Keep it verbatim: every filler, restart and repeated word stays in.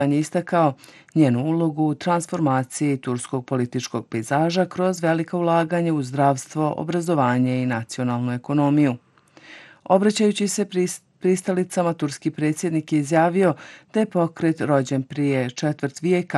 je istakao njenu ulogu u transformaciji turskog političkog pejzaža kroz velika ulaganja u zdravstvo, obrazovanje i nacionalnu ekonomiju. Obraćajući se pristalicama, turski predsjednik je izjavio da je pokret rođen prije četvrt vijeka,